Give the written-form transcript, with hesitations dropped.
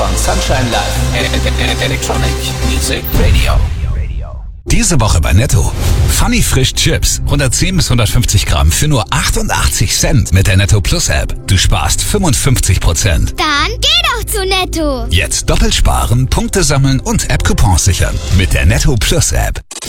von Sunshine Live Electronic Music Radio. Diese Woche bei Netto. Funny Frisch Chips. 110 bis 150 Gramm für nur 88 Cent mit der Netto Plus App. Du sparst 55%. Dann geh doch zu Netto. Jetzt doppelt sparen, Punkte sammeln und App-Coupons sichern. Mit der Netto Plus App.